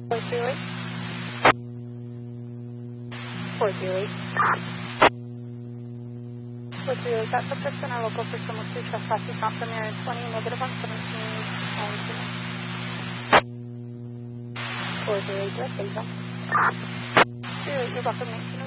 408. 408. 408, got subject in our local system with 2 trespasses, not from area 20, negative on 17, and 408, yes, there you go. 308, you're welcome, 19.